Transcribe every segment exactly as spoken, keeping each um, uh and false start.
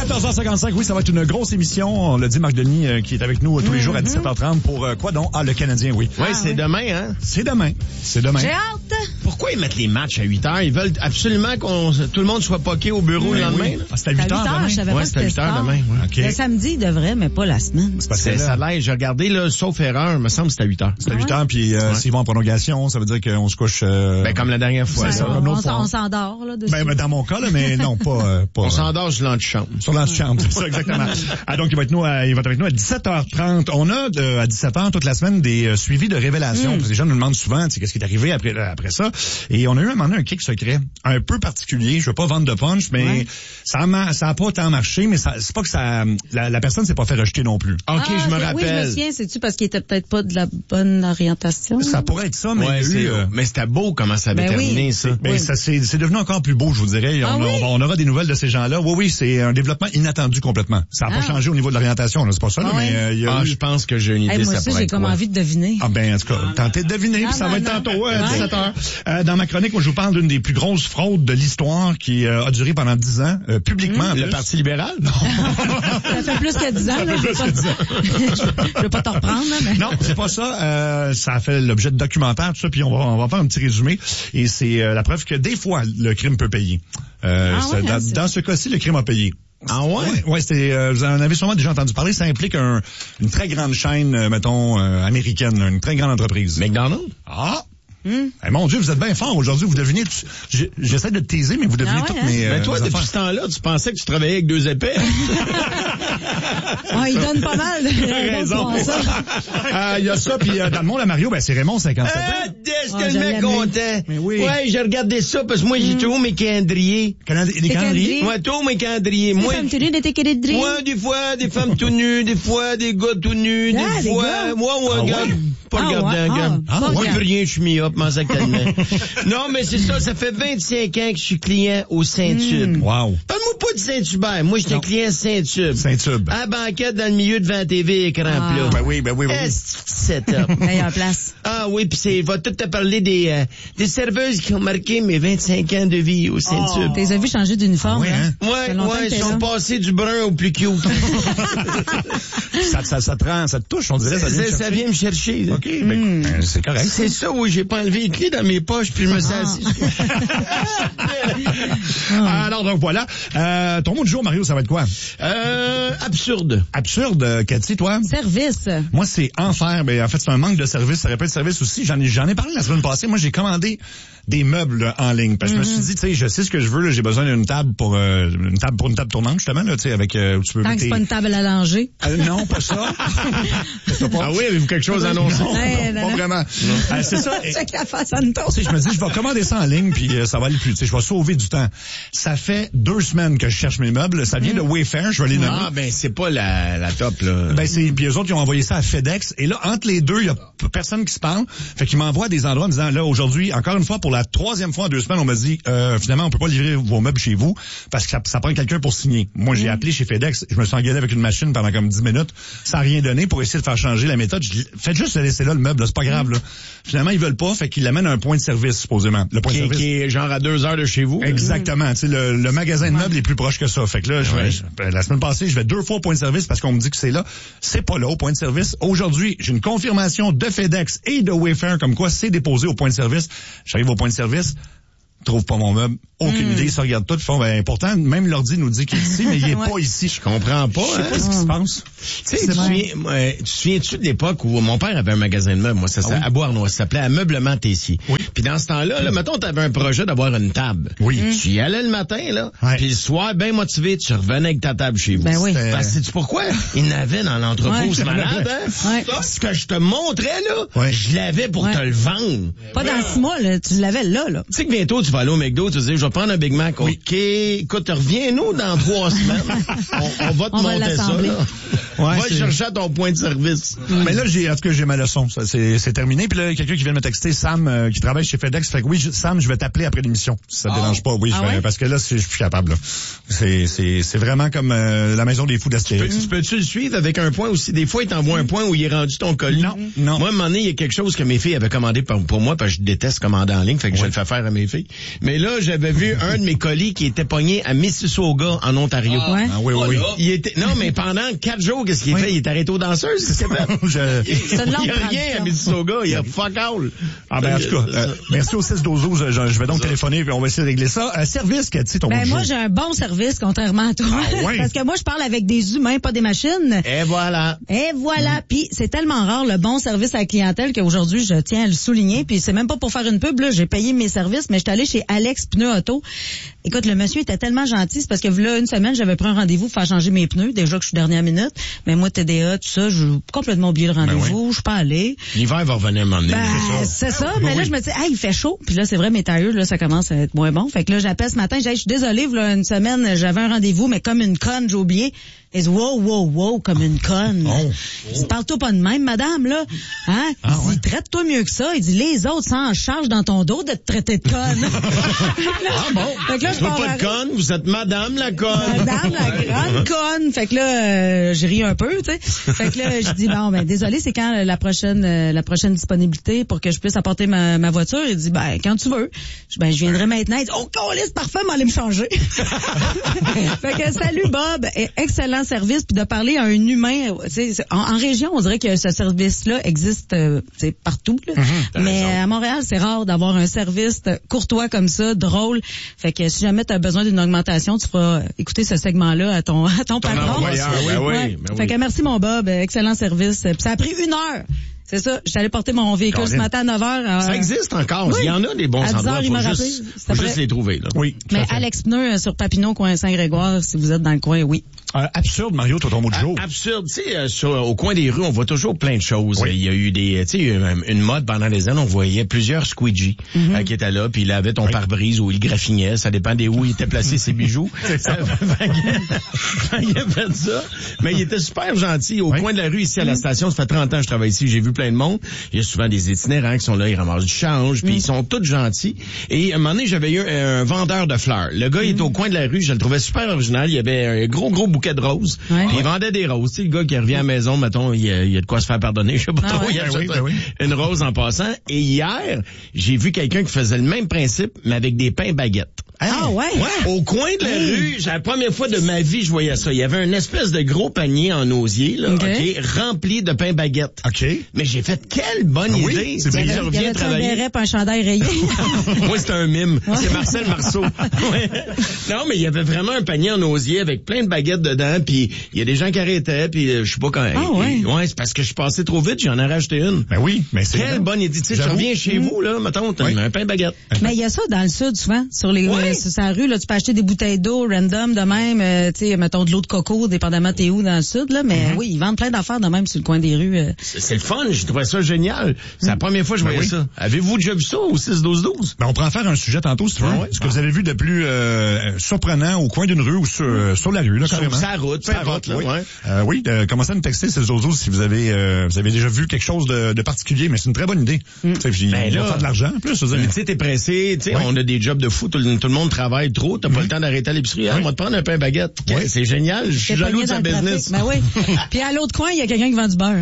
quatorze heures cinquante-cinq, oui, ça va être une grosse émission. On l'a dit, Marc Denis, euh, qui est avec nous euh, tous les jours à dix-sept heures trente pour euh, quoi donc? Ah, le Canadien, oui. Oui, Ah, c'est oui. demain, hein? C'est demain. C'est demain. J'ai hâte. Pourquoi ils mettent les matchs à huit heures? Ils veulent absolument qu'on tout le monde soit poqué au bureau le lendemain. Ah, c'est à huit C'est à heures huit heures, demain? je savais Ouais, pas c'est que à c'était huit heures tard. demain. Ouais. OK. Le samedi, il devrait, mais pas la semaine. C'est parce que C'est là, ça l'air. J'ai regardé, là, sauf erreur, il me semble que c'est à huit heures. c'est à huit heures, puis euh, Ouais. s'ils vont en prolongation, ça veut dire qu'on se couche... Euh... Ben, comme la dernière fois. Ouais, ça, on, comme l'autre on s'en- fois. on s'endort, là, dessus. Ben, ben, dans mon cas, là, mais non, pas... Euh, pas On euh, s'endort sur l'antichambre. sur l'antichambre, c'est ça, exactement. Ah, donc, il va être, nous à, il va être avec nous à dix-sept heures trente. On a, de, à dix-sept heures, toute la semaine, des euh, suivis de révélations. Mm. Parce que les gens nous demandent souvent, tu sais, qu'est-ce qui est arrivé après, après ça. Et on a eu à un moment donné un kick secret, un peu particulier. Je veux pas vendre de punch, mais Ouais. ça a, ma- ça a pas tant marché, mais ça, c'est pas que ça, la, la personne s'est pas fait rejeter non plus. OK, Ah, je me c'est- Oui, je me rappelle. souviens, c'est-tu parce qu'il était peut-être pas de la bonne orientation? Ça pourrait être ça, mais Ouais, il y a eu, c'est- euh, mais c'était beau comment ça avait Ben oui. terminé, ça. Ben, Oui. ça c'est c'est devenu encore plus beau, je vous dirais. Ah on, oui? on, va- on aura des nouvelles de ces gens-là. Oui, oui, c'est un développement inattendu complètement. Ça n'a Ah. pas changé au niveau de l'orientation, là, c'est pas ça, là, Ah mais ouais? euh, il y a Ah, eu... je pense que j'ai une idée, Hey, moi ça aussi, pourrait j'ai être comme quoi. envie de deviner. Ah ben, en tout cas, tentez de deviner, Ah, puis ça non, va être non. tantôt, ouais, à Ouais. dix-sept heures. Euh, dans ma chronique, moi, je vous parle d'une des plus grosses fraudes de l'histoire qui euh, a duré pendant dix ans, euh, publiquement. en Le plus. Parti libéral? Non. Ça fait plus que dix ans, là. Je veux pas- je veux pas te reprendre, là, mais... Non, c'est pas ça. Euh, ça a fait l'objet de documentaires, tout ça, puis on va, on va faire un petit résumé. Et c'est euh, la preuve que des fois, le crime peut payer. Euh, Ah c'est- ouais, dans, hein, c'est- dans ce cas-ci, le crime a payé. Ah ouais? Ouais, ouais, c'était, euh, vous en avez sûrement déjà entendu parler. Ça implique un, une très grande chaîne, euh, mettons, euh, américaine, une très grande entreprise. McDonald's? Ah! Eh, mon Dieu, vous êtes bien fort aujourd'hui. Vous devinez, tu- j'ai- j'essaie de te taiser, mais vous devinez Ah ouais, toutes hein? mes. euh, Ben toi, mes depuis affaires. ce temps-là, tu pensais que tu travaillais avec deux épées? Ah, il donne pas mal de raison. raisons pour ça. Ah, il y a ça, puis euh, dans le monde à Mario, ben c'est Raymond, cinquante-sept Ah, ans. j'étais Ah, je tellement l'aimais. content. Mais oui. Ouais, j'ai regardé ça parce que moi, j'ai trouvé mes calendriers. Canadi- les Les calendriers. calendriers. Moi, tous mes calendriers. Moi, Moi, ça me tenait de tes de moi, des fois, des femmes tout nues, des fois, des gars tout nus, Ah, des des fois, gars. moi, Ah ouais, gars, ouais? pas Ah regarder ouais, un gars. ah, Ah pas Moi, regarde. plus rien, je suis mis up, m'en sac tellement. Non, mais c'est ça, ça fait vingt-cinq ans que je suis client au Saint-Tube. Wow. Parle-moi pas de Saint-Hubert. Moi, j'étais Non. client Saint-Tube. Saint-Tube. À la banquette dans le milieu devant la T V écran Ah. plat. Ben oui, ben oui, ben oui. Est-ce que c'est top? Meilleure place. Ah oui, puis c'est, il va tout te parler des, euh, des serveuses qui ont marqué mes vingt-cinq ans de vie au Saint-Tube. T'es vu changer d'uniforme, Ah ouais, hein? hein? Ça fait Ouais, longtemps ouais, que t'es ils sont là. passés du brun au plus cute. Ça, ça, ça te rend, ça te touche, on dirait. Ça, vient ça, te ça chercher. vient me chercher. là. OK, ben, ben, c'est correct. C'est ça où j'ai pas enlevé les clés dans mes poches puis je me suis Ah. assis. Alors, donc voilà. Euh, ton mot du jour, Mario, ça va être quoi? Euh, absurde. Absurde, euh, Cathy, toi? Service. Moi, c'est enfer. Ben, en fait, c'est un manque de service. Ça aurait pu être service aussi. J'en ai, j'en ai parlé la semaine passée. Moi, j'ai commandé des meubles là, en ligne. Parce que je me suis dit, tu sais, je sais ce que je veux. Là, j'ai besoin d'une table pour euh, une table pour une table tournante, justement, là, tu sais, avec euh, où tu peux Tant que mettre c'est pas tes- une table à langer. Euh, non, pas ça. C'est pas- Ah oui, avez-vous quelque chose à annoncer? Non, Ouais, non, non, pas non. vraiment. Euh, c'est ça. Et- Check la face à une Tu sais, je me dis, je vais commander ça en ligne, puis euh, ça va aller plus. Tu sais, je vais sauver du temps. Ça fait deux semaines que je cherche mes meubles. Ça vient de Wayfair, je vais les nommer. Ah, ben, c'est pas la, la top, là. Ben c'est puis eux autres ils ont envoyé ça à FedEx et là entre les deux il y a p- personne qui se parle, fait qu'ils m'envoient à des endroits en me disant là aujourd'hui encore une fois pour la troisième fois en deux semaines on m'a dit euh, finalement on peut pas livrer vos meubles chez vous parce que ça, ça prend quelqu'un pour signer. Moi j'ai appelé chez FedEx, je me suis engueulé avec une machine pendant comme dix minutes, ça a rien donné pour essayer de faire changer la méthode. Je dis, faites juste laisser là le meuble, là, c'est pas grave là. Finalement ils veulent pas, fait qu'ils l'amènent à un point de service supposément. Le point de Qui, service. qui est genre à deux heures de chez vous. Exactement. Tu sais, le, le magasin de meubles est plus proche que ça. Fait que là, je vais- Ouais. je- ben, la semaine passée, je vais deux fois au point de service parce qu'on me dit que c'est là. C'est pas là au point de service. Aujourd'hui, j'ai une confirmation de FedEx et de Wayfair comme quoi c'est déposé au point de service. J'arrive au point de service, trouve pas mon meuble. Aucune idée, ils se regardent tout, ils font, ben, pourtant, même l'ordi nous dit qu'il est ici, mais il est Ouais. pas ici. Je comprends pas, Je sais hein? pas ce qui se passe. Tu sais, tu te souviens- euh, tu te souviens-tu de l'époque où mon père avait un magasin de meubles, moi, ça, Ah oui? à Beauharnois, ça s'appelait Ameublement Tessier. Oui. Puis dans ce temps-là, là, mettons, t'avais un projet d'avoir une table. Oui. Tu y allais le matin, là, Ouais. puis le soir, bien motivé, tu revenais avec ta table chez vous. Ben oui. C'était- Parce que sais-tu pourquoi? Il n'avait dans l'entrepôt, Ouais. c'est malade, hein? Ouais. Ça, ce que je te montrais, là, Ouais. je l'avais pour Ouais. te le vendre. Pas dans six mois, là. Tu l'avais là, là. Tu sais que bientôt, tu vas aller au McDo, tu vas dire, je vais prendre un Big Mac. Oui. OK. Écoute, reviens-nous dans trois semaines. On, on va te On va monter ça, l'assembler. là. Ouais, va c'est- chercher à ton point de service. Mais là, j'ai, en tout cas, j'ai ma leçon. Ça, c'est, c'est terminé. Puis là, quelqu'un qui vient de me texter, Sam, euh, qui travaille chez FedEx, fait que oui, je- Sam, je vais t'appeler après l'émission. Si ça te dérange pas, oui, Ah je vais- ouais? parce que là, c'est, je suis plus capable, là. C'est, c'est, c'est vraiment comme, euh, la maison des fous d'Astérix. Peux- Tu peux-tu le suivre avec un point aussi? Des fois, il t'envoie un point où il est rendu ton colis. Non, non. Moi, à un moment donné, il y a quelque chose que mes filles avaient commandé pour, pour moi, parce que je déteste commander en ligne, fait que je Ouais. le fais faire à mes filles. Mais là, j'avais vu un de mes colis qui était pogné à Mississauga, en Ontario. Ouais. Ah oui, oui, oui. Il était, non, mais pendant quatre jours, qu'est-ce qu'il Oui. fait? Il est arrêté aux danseuses, c'est ce qu'il a fait. Je- C'est une longue Il y a rien tradition. à Mississauga, il y a fuck all. Ah ben en tout cas, euh, merci au six douze douze, je, je vais donc téléphoner puis on va essayer de régler ça. Euh, service, tu sais, ton Ben bout de moi jour. j'ai un bon service contrairement à toi. Ah ouais? Parce que moi je parle avec des humains, pas des machines. Et voilà. Et voilà, puis c'est tellement rare le bon service à la clientèle qu'aujourd'hui je tiens à le souligner, puis c'est même pas pour faire une pub là, j'ai payé mes services, mais j'étais allée chez Alex Pneus Auto. Écoute, le monsieur était tellement gentil, c'est parce que là une semaine, j'avais pris un rendez-vous pour faire changer mes pneus, déjà que je suis dernière minute, mais moi T D A tout ça, j'ai complètement oublié le rendez-vous, je suis pas allée. L'hiver va revenir m'emmener. Ben, c'est ça, mais là je me dis ah, il fait chaud, puis là c'est vrai mes tailleurs là ça commence à être moins bon. Fait que là j'appelle ce matin, j'ai dit, je suis désolée, voilà une semaine, j'avais un rendez-vous mais comme une conne, j'ai oublié. Elle dit, wow, wow, wow, comme une conne. Oh. Je dis, parle-toi pas de même, madame, là. Hein? Ah, il dit, ouais. traite-toi mieux que ça. Il dit, les autres s'en chargent dans ton dos de te traiter de conne. Ah bon? Fait que là, je Vous pars pas à- de conne, vous êtes madame la conne. Madame, la grande conne. Fait que là, euh, j'ai ri un peu, tu sais. Fait que là, je dis, bon, ben, désolé, c'est quand euh, la prochaine, euh, la prochaine disponibilité pour que je puisse apporter ma, ma voiture? Il dit, ben, quand tu veux. Je dis, ben, je viendrai maintenant. Il dit, oh, câlisse, parfait, m'allez me changer. Fait que, salut, Bob. Et excellent service. Puis de parler à un humain, tu sais, c'est- en, en région, on dirait que ce service-là existe, euh, tu sais, partout, là. Mais à Montréal, c'est rare d'avoir un service courtois comme ça, drôle. Fait que si jamais tu as besoin d'une augmentation, tu feras écouter ce segment-là à ton, à ton patron. employeur, ben oui, Ouais. ben Fait oui. que merci mon Bob, excellent service. Puis ça a pris une heure. C'est ça, j'étais allé porter mon véhicule Colin. ce matin à neuf heures. Ça existe encore. Oui. Il y en a des bons À dix endroits. heures, il Faut m'a juste, rappelé. faut C'était juste vrai. les trouver, là. Oui. tout Mais à fait. Alex Pneu euh, sur Papineau, coin Saint-Grégoire, si vous êtes dans le coin, oui. Euh, absurde, Mario, toi, ton mot du jour. Ah, absurde. Tu sais, euh, sur- au coin des rues, on voit toujours plein de choses. Oui. Il y a eu des, tu sais, une, une mode pendant les années, on voyait plusieurs squeegees euh, qui étaient là, puis il avait ton Oui. pare-brise ou il graffinait, ça dépendait où il était placé ses bijoux. C'est ça. Il a fait ça. Mais il était super gentil. Au Oui. coin de la rue, ici, à la station, ça fait trente ans que je travaille ici, j'ai vu plein de monde. Il y a souvent des itinérants qui sont là, ils ramassent du change, puis ils sont tous gentils. Et à un moment donné, j'avais eu un, un vendeur de fleurs. Le gars, il était au coin de la rue, je le trouvais super original. Il y avait un gros, gros bouquet de roses. Ouais. Puis il vendait des roses. Tu sais, le gars qui revient à la maison, mettons, il y a, il y a de quoi se faire pardonner. Je sais pas Ah trop, ouais. il Ben achète oui, ben oui. une rose en passant. Et hier, j'ai vu quelqu'un qui faisait le même principe, mais avec des pains baguettes. Ah ouais? Au coin de la Hey. rue, c'est la première fois de ma vie je voyais ça. Il y avait un espèce de gros panier en osier, là, OK. ok, rempli de pain baguettes. OK. Mais j'ai fait quelle bonne Ah oui, idée. c'est Tu sais, brillant. je Il y reviens avait un travailler. béret pis un chandail rayé. Moi, c'est un mime. C'est Marcel Marceau. Ouais. Non, mais il y avait vraiment un panier en osier avec plein de baguettes dedans, puis il y a des gens qui arrêtaient, puis euh, je sais pas quand... Ah ouais? Ouais, c'est parce que je suis passé trop vite, j'en ai rajouté une. Ben oui, mais c'est... Quelle bonne idée. Tu sais, tu J'avoue. reviens chez vous, là, mettons, t'as Oui. un pain baguette. Mais il y a ça dans le sud souvent, sur les Ouais. euh, sur sa rue là, tu peux acheter des bouteilles d'eau random de même, euh, tu sais, mettons de l'eau de coco, dépendamment t'es où dans le sud là, mais oui, ils vendent plein d'affaires de même sur le coin des rues. euh. C'est c'est le fun, j'ai trouvé ça génial. C'est la première fois que je Ben voyais oui. ça. Avez-vous déjà vu ça au six douze douze? Ben, on pourra en faire un sujet tantôt, si tu veux. Ah ouais? Ce que vous avez vu de plus euh, surprenant au coin d'une rue ou sur, euh, sur la rue, là, Sur carrément. sa route, peu Sur la importe, route, là, oui. ouais. Euh, oui, euh, commencez à nous texter ces autres si vous avez euh, vous avez déjà vu quelque chose de, de particulier, mais c'est une très bonne idée. Tu sais, puis Ben on va là- faire de l'argent, en plus. je veux Mais dire. tu sais, t'es pressé, tu sais, Ouais. on a des jobs de fou, tout le, tout le monde travaille trop, t'as pas Mhm. le temps d'arrêter à l'épicerie, hein, Ouais. on va te prendre un pain baguette. Ouais. C'est génial, je suis T'es jaloux pogné de sa dans le business. trafic. Ben oui. Puis à l'autre coin, il y a quelqu'un qui vend du beurre.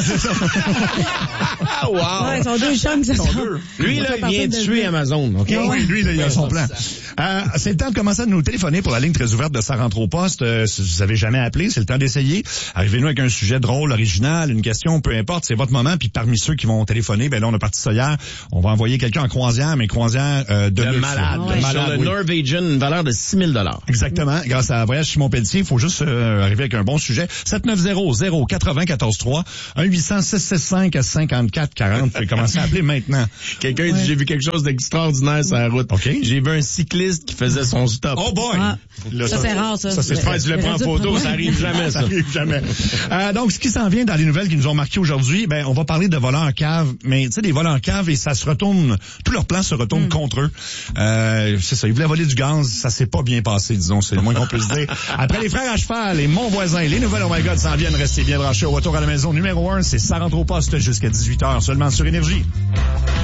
Ah, wow! Ouais, ils sont deux chums qui se sont. Lui, là, il vient de tuer Amazon, OK? Oui, lui, là, il a son plan. Euh, c'est le temps de commencer à nous téléphoner pour la ligne très ouverte de Ça rentre au poste. Euh, si vous avez jamais appelé, c'est le temps d'essayer. Arrivez-nous avec un sujet drôle, original, une question, peu importe, c'est votre moment. Puis parmi ceux qui vont téléphoner, ben là, on a parti ça hier. On va envoyer quelqu'un en croisière, mais croisière euh, de, De luxe. malade. De Ouais. malade, Sur le oui. Norwegian, une valeur de six mille dollars. Exactement. Grâce à Voyage Simon Pelletier, il faut juste euh, arriver avec un bon sujet. sept neuf zéro zéro quatre zéro un quatre trois, un huit cents six six cinq cinquante-quatre quarante. Vous pouvez commencer à appeler maintenant. Quelqu'un dit, j'ai vu quelque chose d'extraordinaire sur la route. OK. J'ai vu un cycliste qui faisait son stop. Oh boy! Ah. Là, Ça, c'est rare, ça. Ça, c'est J'espère que tu le prends en photo, ça arrive jamais, Ça ça. arrive jamais. Euh, donc, ce qui s'en vient dans les nouvelles qui nous ont marqué aujourd'hui, ben, on va parler de voleurs en cave, mais tu sais, des voleurs en cave, et ça se retourne, tous leurs plans se retournent contre eux. Euh, c'est ça, ils voulaient voler du gaz, ça s'est pas bien passé, disons, c'est le moins qu'on puisse dire. Après les frères à cheval, les Mon Voisin, les nouvelles, oh my god, s'en viennent, restez bien branchés au retour à la maison numéro un, c'est Ça rentre au poste jusqu'à dix-huit heures, seulement sur Énergie.